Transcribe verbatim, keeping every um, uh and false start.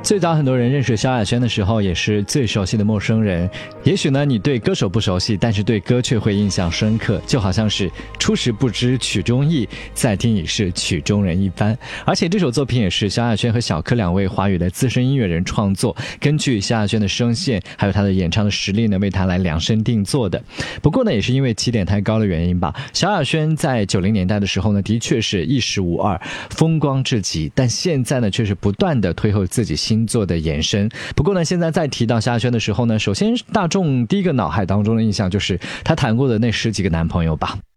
最早很多人认识萧亚轩的时候，也是最熟悉的陌生人。也许呢，你对歌手不熟悉，但是对歌却会印象深刻，就好像是初时不知曲中意，再听已是曲中人一般。而且这首作品也是萧亚轩和小柯两位华语的资深音乐人创作，根据萧亚轩的声线还有他的演唱的实力呢，为他来量身定做的。不过呢，也是因为起点太高的原因吧，萧亚轩在九零年代的时候呢，的确是一时无二，风光至极，但现在呢，却是不断的推后自己新作的延伸。不过呢，现在在提到萧亚轩的时候呢，首先大众第一个脑海当中的印象就是他谈过的那十几个男朋友吧。